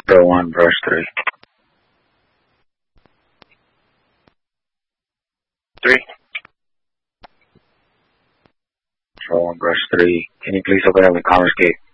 Row 1, brush 3. 3. Row 1, brush 3. Can you please open up the commerce gate?